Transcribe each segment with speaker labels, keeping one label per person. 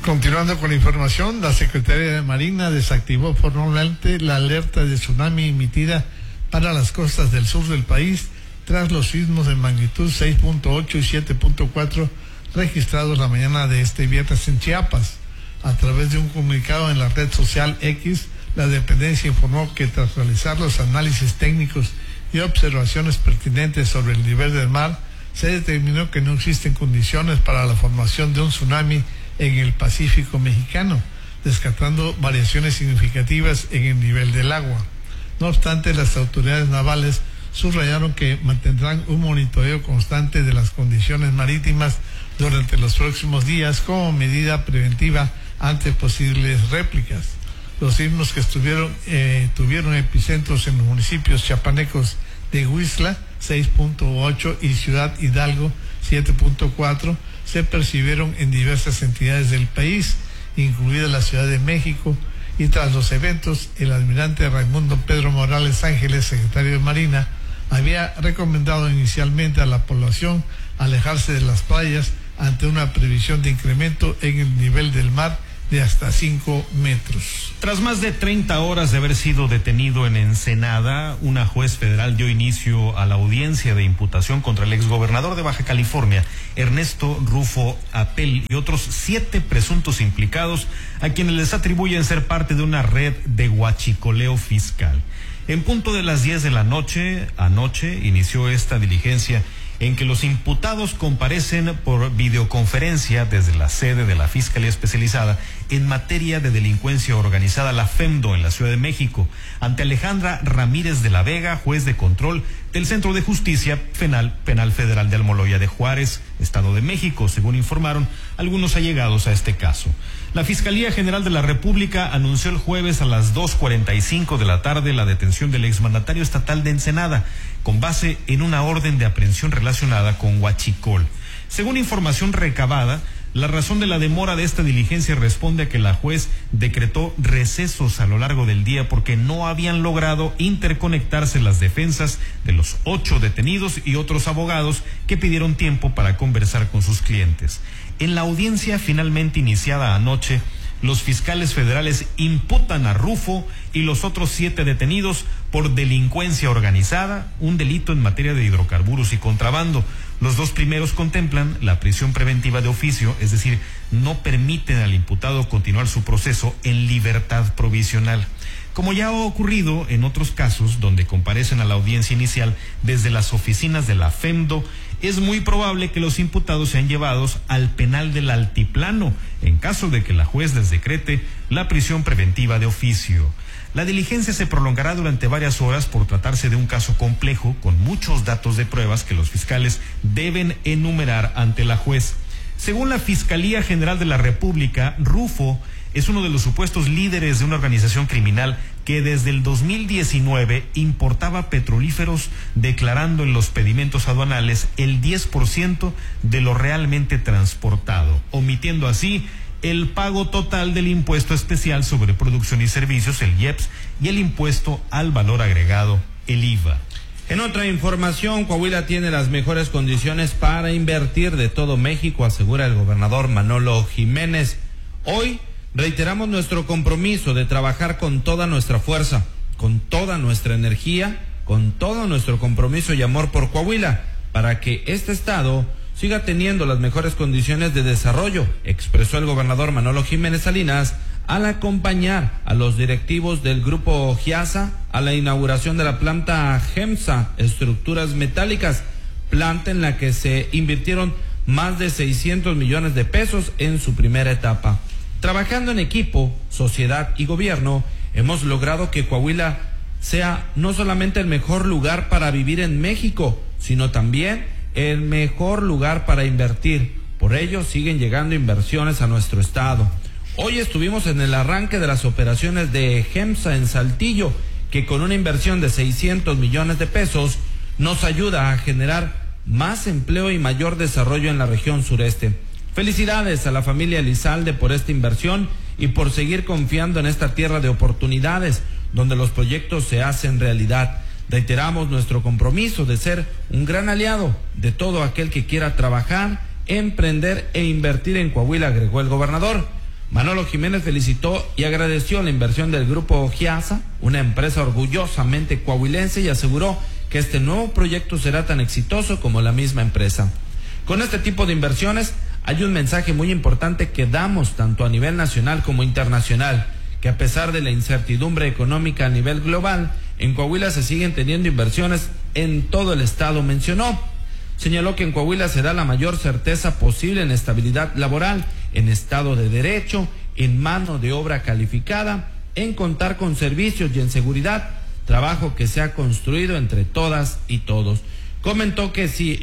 Speaker 1: Continuando con la información, la Secretaría de Marina desactivó formalmente la alerta de tsunami emitida para las costas del sur del país tras los sismos de magnitud 6.8 y 7.4 registrados la mañana de este viernes en Chiapas. A través de un comunicado en la red social X, la dependencia informó que tras realizar los análisis técnicos y observaciones pertinentes sobre el nivel del mar, se determinó que no existen condiciones para la formación de un tsunami en el Pacífico mexicano, descartando variaciones significativas en el nivel del agua. No obstante, las autoridades navales subrayaron que mantendrán un monitoreo constante de las condiciones marítimas durante los próximos días como medida preventiva ante posibles réplicas. Los sismos que tuvieron epicentros en los municipios chiapanecos de Huixla 6.8 y Ciudad Hidalgo 7.4 se percibieron en diversas entidades del país, incluida la Ciudad de México, y tras los eventos, el almirante Raimundo Pedro Morales Ángeles, secretario de Marina, había recomendado inicialmente a la población alejarse de las playas ante una previsión de incremento en el nivel del mar de hasta 5 metros.
Speaker 2: Tras más de 30 horas de haber sido detenido en Ensenada, una juez federal dio inicio a la audiencia de imputación contra el exgobernador de Baja California, Ernesto Rufo Apel, y otros 7 presuntos implicados a quienes les atribuyen ser parte de una red de huachicoleo fiscal. En punto de las 10 de la noche, anoche, inició esta diligencia en que los imputados comparecen por videoconferencia desde la sede de la Fiscalía Especializada en materia de delincuencia organizada, la FEMDO, en la Ciudad de México, ante Alejandra Ramírez de la Vega, juez de control del Centro de Justicia Penal Federal de Almoloya de Juárez, Estado de México, según informaron algunos allegados a este caso. La Fiscalía General de la República anunció el jueves a las 2:45 de la tarde la detención del exmandatario estatal de Ensenada, con base en una orden de aprehensión relacionada con huachicol. Según información recabada, la razón de la demora de esta diligencia responde a que la juez decretó recesos a lo largo del día porque no habían logrado interconectarse las defensas de los 8 detenidos y otros abogados que pidieron tiempo para conversar con sus clientes. En la audiencia finalmente iniciada anoche, los fiscales federales imputan a Rufo y los otros 7 detenidos por delincuencia organizada, un delito en materia de hidrocarburos y contrabando. Los 2 primeros contemplan la prisión preventiva de oficio, es decir, no permiten al imputado continuar su proceso en libertad provisional. Como ya ha ocurrido en otros casos donde comparecen a la audiencia inicial desde las oficinas de la FEMDO, es muy probable que los imputados sean llevados al penal del Altiplano en caso de que la juez les decrete la prisión preventiva de oficio. La diligencia se prolongará durante varias horas por tratarse de un caso complejo con muchos datos de pruebas que los fiscales deben enumerar ante la juez. Según la Fiscalía General de la República, Rufo es uno de los supuestos líderes de una organización criminal que desde el 2019 importaba petrolíferos declarando en los pedimentos aduanales el 10% de lo realmente transportado, omitiendo así el pago total del impuesto especial sobre producción y servicios, el IEPS, y el impuesto al valor agregado, el IVA.
Speaker 3: En otra información, Coahuila tiene las mejores condiciones para invertir de todo México, asegura el gobernador Manolo Jiménez. Hoy reiteramos nuestro compromiso de trabajar con toda nuestra fuerza, con toda nuestra energía, con todo nuestro compromiso y amor por Coahuila, para que este estado siga teniendo las mejores condiciones de desarrollo, expresó el gobernador Manolo Jiménez Salinas al acompañar a los directivos del grupo GIASA a la inauguración de la planta GEMSA Estructuras Metálicas, planta en la que se invirtieron más de 600 millones de pesos en su primera etapa. Trabajando en equipo, sociedad y gobierno, hemos logrado que Coahuila sea no solamente el mejor lugar para vivir en México, sino también el mejor lugar para invertir. Por ello siguen llegando inversiones a nuestro estado. Hoy estuvimos en el arranque de las operaciones de GEMSA en Saltillo, que con una inversión de 600 millones de pesos nos ayuda a generar más empleo y mayor desarrollo en la región sureste. Felicidades a la familia Elizalde por esta inversión y por seguir confiando en esta tierra de oportunidades, donde los proyectos se hacen realidad. Reiteramos nuestro compromiso de ser un gran aliado de todo aquel que quiera trabajar, emprender e invertir en Coahuila, agregó el gobernador. Manolo Jiménez felicitó y agradeció la inversión del grupo Giasa, una empresa orgullosamente coahuilense, y aseguró que este nuevo proyecto será tan exitoso como la misma empresa. Con este tipo de inversiones hay un mensaje muy importante que damos tanto a nivel nacional como internacional, que a pesar de la incertidumbre económica a nivel global, en Coahuila se siguen teniendo inversiones en todo el estado, mencionó. Señaló que en Coahuila se da la mayor certeza posible en estabilidad laboral, en Estado de Derecho, en mano de obra calificada, en contar con servicios y en seguridad, trabajo que se ha construido entre todas y todos. Comentó que sí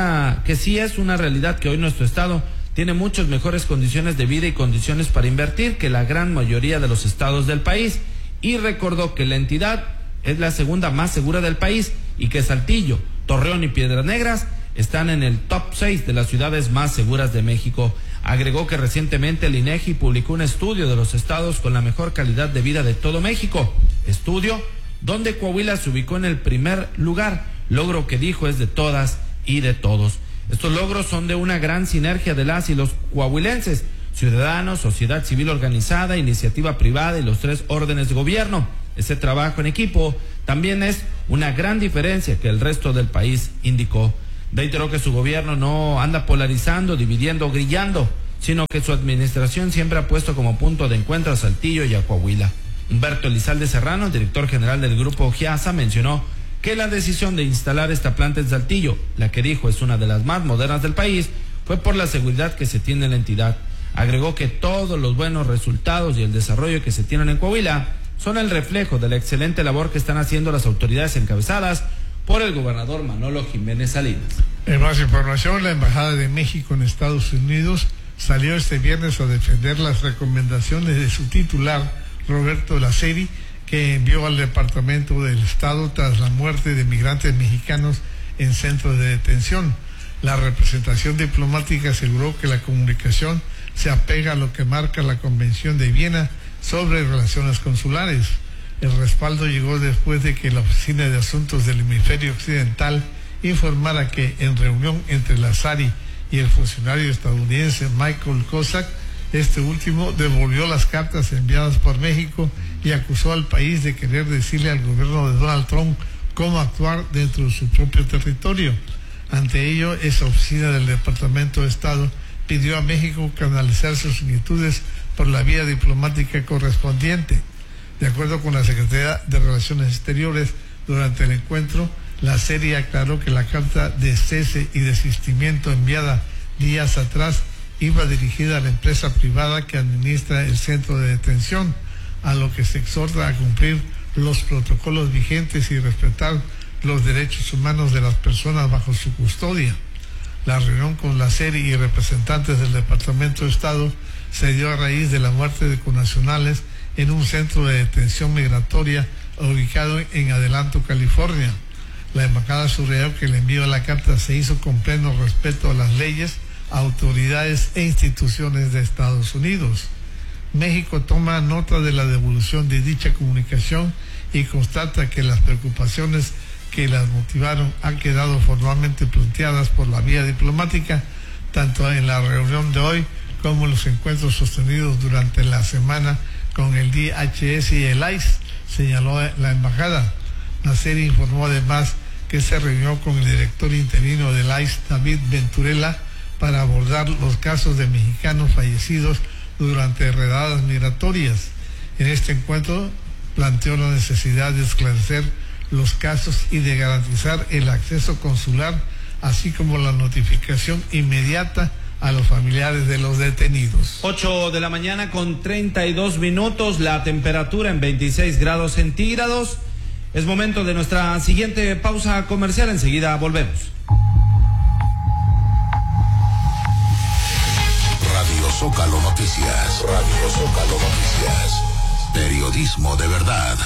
Speaker 3: es una realidad que hoy nuestro estado tiene muchas mejores condiciones de vida y condiciones para invertir que la gran mayoría de los estados del país, y recordó que la entidad es la segunda más segura del país y que Saltillo, Torreón y Piedras Negras están en el top 6 de las ciudades más seguras de México. Agregó que recientemente el INEGI publicó un estudio de los estados con la mejor calidad de vida de todo México, estudio donde Coahuila se ubicó en el primer lugar, logro que dijo es de todas y de todos. Estos logros son de una gran sinergia de las y los coahuilenses, ciudadanos, sociedad civil organizada, iniciativa privada y los 3 órdenes de gobierno. Ese trabajo en equipo también es una gran diferencia que el resto del país, indicó. Reiteró que su gobierno no anda polarizando, dividiendo, grillando, sino que su administración siempre ha puesto como punto de encuentro a Saltillo y a Coahuila. Humberto Elizalde Serrano, director general del grupo Giasa, mencionó que la decisión de instalar esta planta en Saltillo, la que dijo es una de las más modernas del país, fue por la seguridad que se tiene en la entidad. Agregó que todos los buenos resultados y el desarrollo que se tienen en Coahuila son el reflejo de la excelente labor que están haciendo las autoridades encabezadas por el gobernador Manolo Jiménez Salinas.
Speaker 1: En más información, la Embajada de México en Estados Unidos salió este viernes a defender las recomendaciones de su titular, Roberto Laceri, que envió al Departamento del Estado tras la muerte de migrantes mexicanos en centros de detención. La representación diplomática aseguró que la comunicación se apega a lo que marca la Convención de Viena sobre relaciones consulares. El respaldo llegó después de que la Oficina de Asuntos del Hemisferio Occidental informara que en reunión entre Laceri y el funcionario estadounidense Michael Kozak, este último devolvió las cartas enviadas por México y acusó al país de querer decirle al gobierno de Donald Trump cómo actuar dentro de su propio territorio. Ante ello, esa oficina del Departamento de Estado pidió a México canalizar sus inquietudes por la vía diplomática correspondiente. De acuerdo con la Secretaría de Relaciones Exteriores, durante el encuentro, Laceri aclaró que la carta de cese y desistimiento enviada días atrás iba dirigida a la empresa privada que administra el centro de detención, a lo que se exhorta a cumplir los protocolos vigentes y respetar los derechos humanos de las personas bajo su custodia. La reunión con Laceri y representantes del Departamento de Estado se dio a raíz de la muerte de connacionales en un centro de detención migratoria ubicado en Adelanto, California. La embajada subrayó que el envío de la carta se hizo con pleno respeto a las leyes, autoridades e instituciones de Estados Unidos. México toma nota de la devolución de dicha comunicación y constata que las preocupaciones que las motivaron han quedado formalmente planteadas por la vía diplomática, tanto en la reunión de hoy como en los encuentros sostenidos durante la semana con el DHS y el ICE, señaló la embajada. Laceri informó además que se reunió con el director interino del ICE, David Venturella, para abordar los casos de mexicanos fallecidos durante redadas migratorias. En este encuentro planteó la necesidad de esclarecer los casos y de garantizar el acceso consular, así como la notificación inmediata a los familiares de los detenidos.
Speaker 3: 8 de la mañana con 32 minutos, la temperatura en 26 grados centígrados. Es momento de nuestra siguiente pausa comercial, enseguida volvemos.
Speaker 4: Radio Zócalo Noticias, Radio Zócalo Noticias, periodismo de verdad.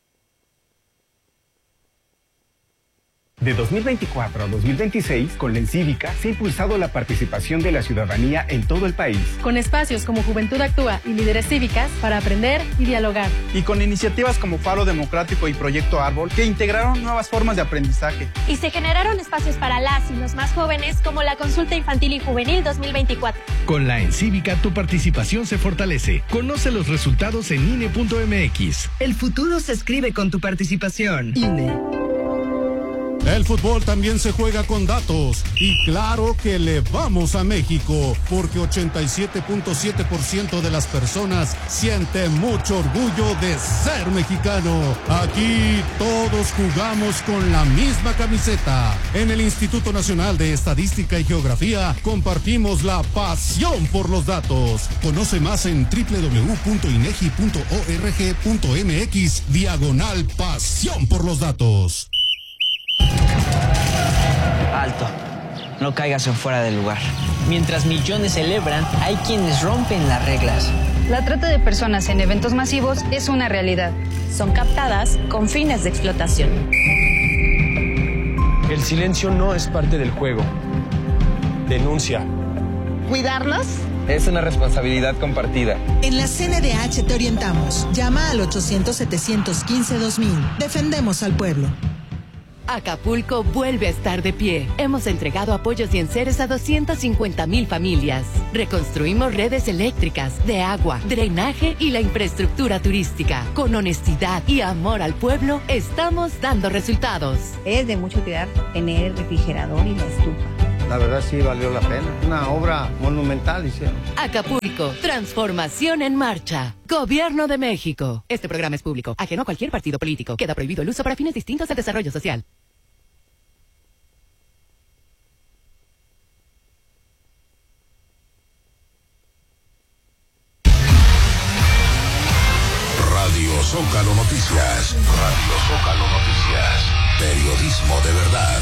Speaker 5: De 2024 a 2026, con la Encívica se ha impulsado la participación de la ciudadanía en todo el país.
Speaker 6: Con espacios como Juventud Actúa y Líderes Cívicas para aprender y dialogar.
Speaker 7: Y con iniciativas como Faro Democrático y Proyecto Árbol que integraron nuevas formas de aprendizaje.
Speaker 8: Y se generaron espacios para las y los más jóvenes como la Consulta Infantil y Juvenil 2024. Con la Encívica tu participación se fortalece. Conoce los resultados en INE.mx.
Speaker 9: El futuro se escribe con tu participación. INE.
Speaker 10: El fútbol también se juega con datos y claro que le vamos a México porque 87.7% de las personas sienten mucho orgullo de ser mexicano. Aquí todos jugamos con la misma camiseta. En el Instituto Nacional de Estadística y Geografía compartimos la pasión por los datos. Conoce más en www.inegi.org.mx/pasión por los datos.
Speaker 11: Alto, no caigas en fuera del lugar. Mientras millones celebran, hay quienes rompen las reglas.
Speaker 12: La trata de personas en eventos masivos es una realidad.
Speaker 13: Son captadas con fines de explotación.
Speaker 14: El silencio no es parte del juego. Denuncia.
Speaker 15: ¿Cuidarnos?
Speaker 14: Es una responsabilidad compartida.
Speaker 15: En la CNDH te orientamos. Llama al 800-715-2000. Defendemos al pueblo.
Speaker 16: Acapulco vuelve a estar de pie. Hemos entregado apoyos y enseres a 250,000 familias. Reconstruimos redes eléctricas, de agua, drenaje y la infraestructura turística. Con honestidad y amor al pueblo, estamos dando resultados.
Speaker 17: Es de mucha utilidad tener el refrigerador y la estufa.
Speaker 18: La verdad sí valió la pena. Una obra monumental hicieron.
Speaker 16: Acapulco, transformación en marcha. Gobierno de México. Este programa es público, ajeno a cualquier partido político. Queda prohibido el uso para fines distintos al desarrollo social.
Speaker 4: Radio Zócalo Noticias. Radio Zócalo Noticias. Periodismo de verdad.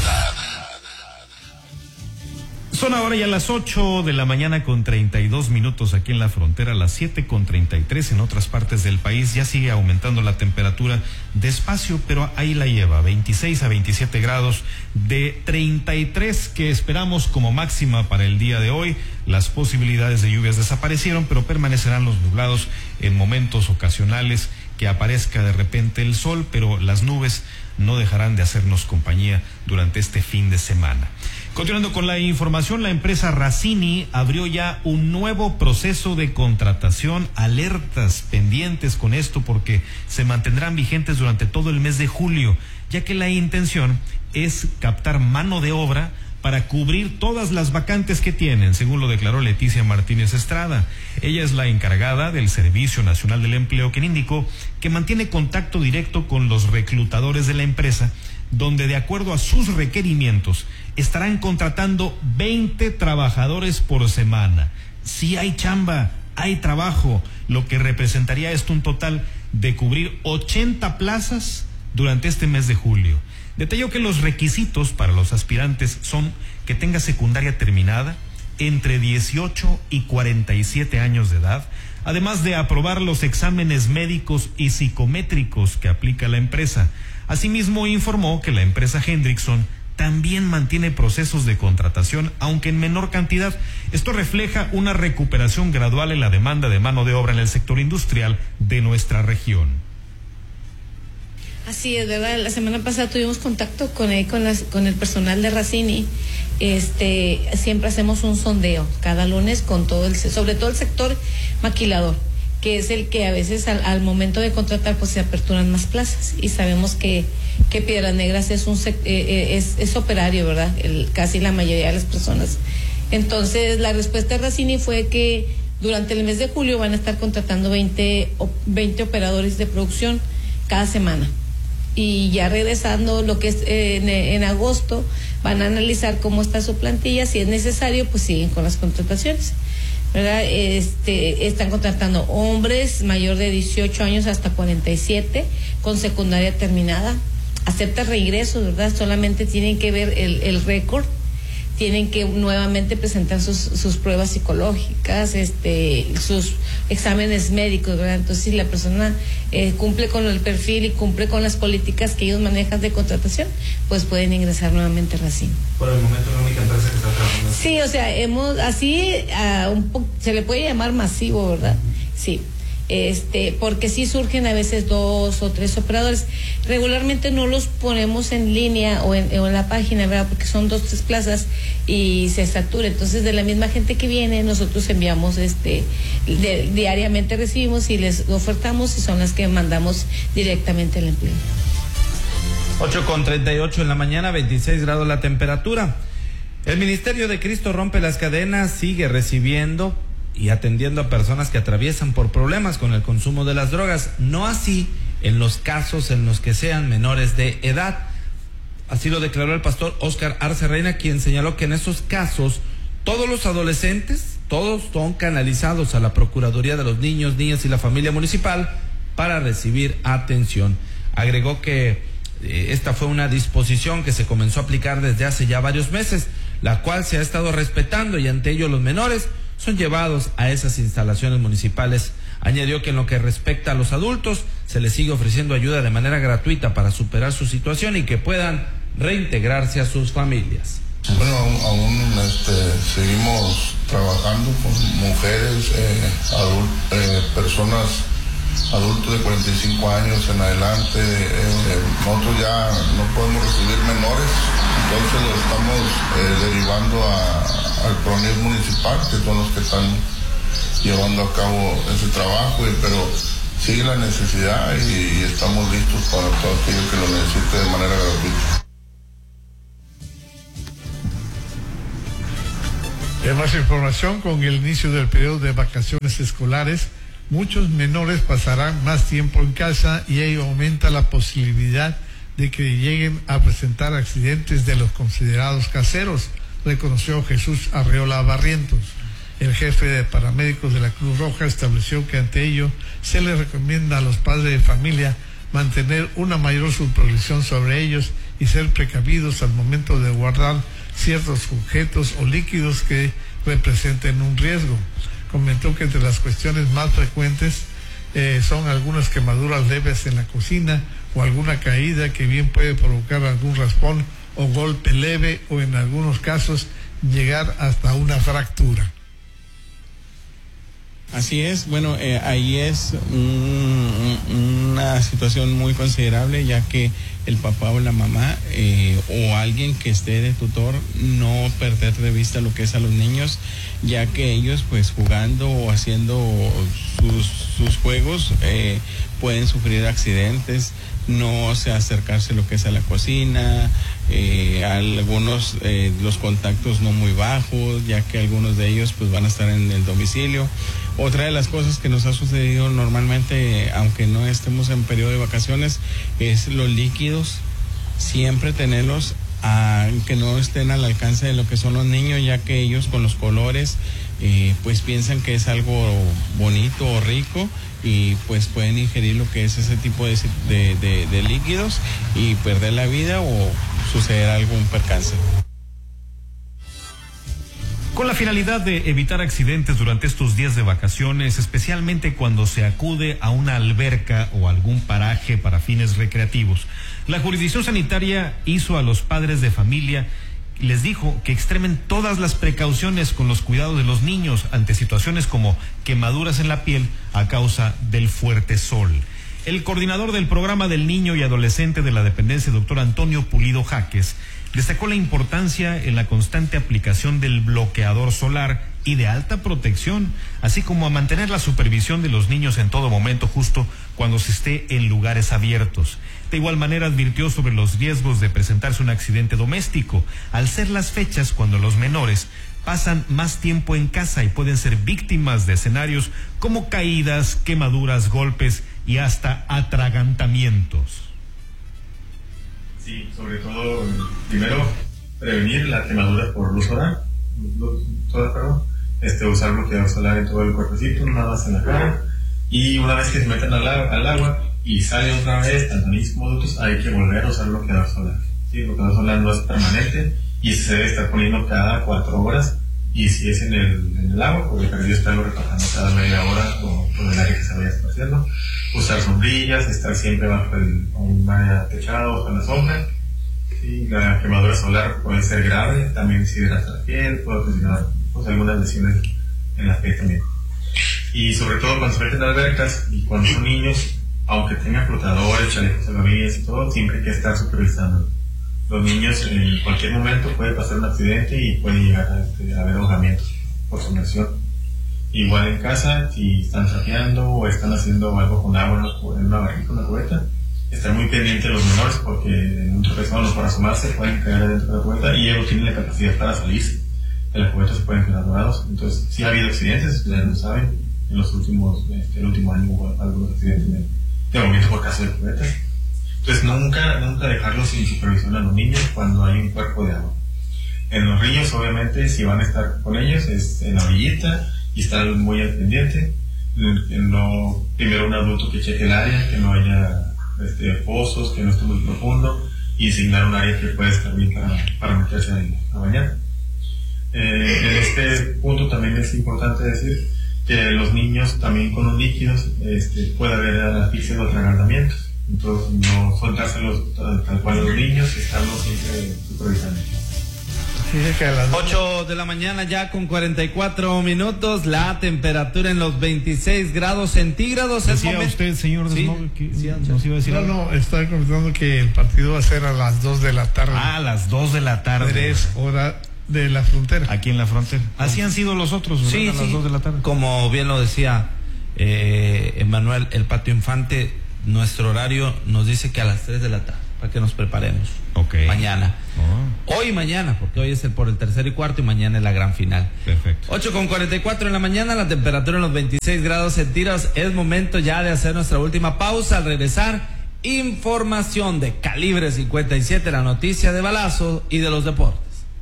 Speaker 2: Son ahora ya las 8 de la mañana con 32 minutos aquí en la frontera, las 7 con 33 en otras partes del país. Ya sigue aumentando la temperatura despacio, pero ahí la lleva, 26 a 27 grados, de 33 que esperamos como máxima para el día de hoy. Las posibilidades de lluvias desaparecieron, pero permanecerán los nublados en momentos ocasionales que aparezca de repente el sol, pero las nubes no dejarán de hacernos compañía durante este fin de semana. Continuando con la información, la empresa Racini abrió ya un nuevo proceso de contratación. Alertas pendientes con esto porque se mantendrán vigentes durante todo el mes de julio, ya que la intención es captar mano de obra para cubrir todas las vacantes que tienen, según lo declaró Leticia Martínez Estrada. Ella es la encargada del Servicio Nacional del Empleo, quien indicó que mantiene contacto directo con los reclutadores de la empresa, donde de acuerdo a sus requerimientos estarán contratando 20 trabajadores por semana. Sí hay chamba, hay trabajo, lo que representaría esto un total de cubrir 80 plazas durante este mes de julio. Detalló que los requisitos para los aspirantes son que tenga secundaria terminada, entre 18 y 47 años de edad, además de aprobar los exámenes médicos y psicométricos que aplica la empresa. Asimismo, informó que la empresa Hendrickson también mantiene procesos de contratación, aunque en menor cantidad. Esto refleja una recuperación gradual en la demanda de mano de obra en el sector industrial de nuestra región.
Speaker 19: Así es, ¿verdad? La semana pasada tuvimos contacto con el personal de Racini. Siempre hacemos un sondeo cada lunes con sobre todo el sector maquilador, que es el que a veces al momento de contratar pues se aperturan más plazas, y sabemos que Piedras Negras es operario, ¿verdad? Casi la mayoría de las personas. Entonces la respuesta de Racini fue que durante el mes de julio van a estar contratando 20 operadores de producción cada semana, y ya regresando lo que es en agosto van a analizar cómo está su plantilla. Si es necesario pues siguen con las contrataciones, ¿verdad? Están contratando hombres mayor de 18 años hasta 47 con secundaria terminada. Acepta reingresos, ¿verdad? Solamente tienen que ver el récord, tienen que nuevamente presentar sus pruebas psicológicas, sus exámenes médicos, ¿verdad? Entonces, si la persona cumple con el perfil y cumple con las políticas que ellos manejan de contratación, pues pueden ingresar nuevamente a Racini.
Speaker 2: Por el momento, la única empresa que está trabajando.
Speaker 19: Sí, o sea, se le puede llamar masivo, ¿verdad? Sí. porque sí surgen a veces 2 o 3 operadores. Regularmente no los ponemos en línea o en la página, ¿verdad? Porque son 2 o 3 plazas y se satura. Entonces, de la misma gente que viene, nosotros enviamos, diariamente recibimos y les ofertamos, y son las que mandamos directamente al empleo.
Speaker 3: 8:38 en la mañana, 26 grados la temperatura. El Ministerio de Cristo Rompe las Cadenas sigue recibiendo y atendiendo a personas que atraviesan por problemas con el consumo de las drogas, no así en los casos en los que sean menores de edad. Así lo declaró el pastor Óscar Arce Reina, quien señaló que en esos casos todos los adolescentes, todos son canalizados a la Procuraduría de los Niños, Niñas y la Familia Municipal para recibir atención. Agregó que esta fue una disposición que se comenzó a aplicar desde hace ya varios meses, la cual se ha estado respetando, y ante ello los menores son llevados a esas instalaciones municipales. Añadió que en lo que respecta a los adultos, se les sigue ofreciendo ayuda de manera gratuita para superar su situación y que puedan reintegrarse a sus familias.
Speaker 20: Bueno, aún seguimos trabajando con mujeres, personas, adultos de 45 años en adelante. Nosotros ya no podemos recibir menores, entonces lo estamos derivando al PRONIS municipal, que son los que están llevando a cabo ese trabajo, pero sigue la necesidad y estamos listos para todo aquello que lo necesite de manera gratuita.
Speaker 1: En más información, con el inicio del periodo de vacaciones escolares, muchos menores pasarán más tiempo en casa y ello aumenta la posibilidad de que lleguen a presentar accidentes de los considerados caseros, reconoció Jesús Arreola Barrientos. El jefe de paramédicos de la Cruz Roja estableció que ante ello se les recomienda a los padres de familia mantener una mayor supervisión sobre ellos y ser precavidos al momento de guardar ciertos objetos o líquidos que representen un riesgo. Comentó que entre las cuestiones más frecuentes son algunas quemaduras leves en la cocina o alguna caída que bien puede provocar algún raspón o golpe leve, o en algunos casos llegar hasta una fractura.
Speaker 21: Así es, bueno, ahí es una situación muy considerable, ya que el papá o la mamá o alguien que esté de tutor, no perder de vista lo que es a los niños, ya que ellos pues jugando o haciendo sus juegos pueden sufrir accidentes. No acercarse lo que es a la cocina, algunos los contactos no muy bajos, ya que algunos de ellos pues van a estar en el domicilio. Otra de las cosas que nos ha sucedido normalmente, aunque no estemos en periodo de vacaciones, es los líquidos, siempre tenerlos que no estén al alcance de lo que son los niños, ya que ellos con los colores pues piensan que es algo bonito o rico, y pues pueden ingerir lo que es ese tipo de líquidos y perder la vida o suceder algún percance.
Speaker 2: Con la finalidad de evitar accidentes durante estos días de vacaciones, especialmente cuando se acude a una alberca o algún paraje para fines recreativos, la jurisdicción sanitaria hizo a los padres de familia, les dijo que extremen todas las precauciones con los cuidados de los niños ante situaciones como quemaduras en la piel a causa del fuerte sol. El coordinador del programa del niño y adolescente de la dependencia, doctor Antonio Pulido Jaques, destacó la importancia en la constante aplicación del bloqueador solar y de alta protección, así como a mantener la supervisión de los niños en todo momento, justo cuando se esté en lugares abiertos. De igual manera advirtió sobre los riesgos de presentarse un accidente doméstico, al ser las fechas cuando los menores pasan más tiempo en casa y pueden ser víctimas de escenarios como caídas, quemaduras, golpes y hasta atragantamientos.
Speaker 22: Sí, sobre todo, primero, prevenir la quemadura por luz solar, usar bloqueador solar en todo el cuerpecito, nada más en la cara, y una vez que se meten al agua y salen otra vez, tanto niños como adultos, hay que volver a usar bloqueador solar. Sí, el bloqueador solar no es permanente y se debe estar poniendo cada 4 horas, y si es en el agua, porque para estarlo repasando cada media hora o por el área que se vaya esparciendo. Usar sombrillas, estar siempre bajo un área techado o con la sombra. Sí, la quemadura solar puede ser grave, también deshidrata la piel, puede ocasionar algunas lesiones en la piel también. Y sobre todo cuando se meten en albercas y cuando son niños, aunque tengan flotadores, chalecos salvavidas y todo, siempre hay que estar supervisando. Los niños en cualquier momento puede pasar un accidente y puede llegar a haber ahogamientos por sumersión. Igual en casa, si están trapeando o están haciendo algo con agua en una barrica, una cubeta, estar muy pendientes los menores porque en un tropezón o por asomarse pueden caer adentro de la cubeta y ellos tienen la capacidad para salirse de la cubeta, se pueden quedar dorados. Entonces, sí ha habido accidentes, ustedes lo saben, en los últimos, el último año hubo algunos accidentes de ahogamiento por caso de cubeta. Entonces, nunca dejarlos sin supervisión a los niños cuando hay un cuerpo de agua. En los ríos, obviamente, si van a estar con ellos, es en la orillita y estar muy al pendiente. Primero un adulto que cheque el área, que no haya pozos, que no esté muy profundo, y designar un área que pueda estar bien para meterse a bañar. En este punto también es importante decir que los niños también con los líquidos puede haber asfixia o atragantamientos. Entonces, no soltárselos tal cual a los niños, estarlos siempre supervisando.
Speaker 3: 8 de la mañana ya con 44 minutos, la temperatura en los 26 grados centígrados.
Speaker 2: Decía usted, señor Desmogue, que nos iba a decir algo.
Speaker 1: No, estaba comentando que el partido va a ser a las 2 de la tarde.
Speaker 2: A las 2 de la tarde.
Speaker 1: 3 horas de la frontera.
Speaker 2: Aquí en la frontera. Así han sido los otros, ¿verdad?
Speaker 3: Sí,
Speaker 2: a las 2 de la tarde.
Speaker 3: Como bien lo decía Emanuel, el Patio Infante, nuestro horario nos dice que a las 3 de la tarde, para que nos preparemos. Mañana. Hoy y mañana, porque hoy es por el tercer y cuarto y mañana es la gran final.
Speaker 2: Perfecto.
Speaker 3: 8:44 en la mañana, la temperatura en los 26 grados centígrados. Es momento ya de hacer nuestra última pausa. Al regresar, información de Calibre 57, la noticia de balazo y de los deportes.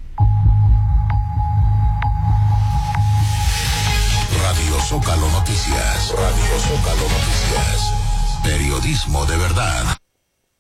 Speaker 4: Radio Zócalo Noticias. Radio Zócalo Noticias. Periodismo de verdad.